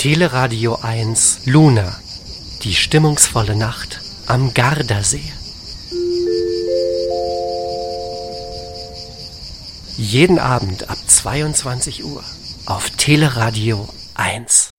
Teleradio 1 Luna, die stimmungsvolle Nacht am Gardasee. Jeden Abend ab 22 Uhr auf Teleradio 1.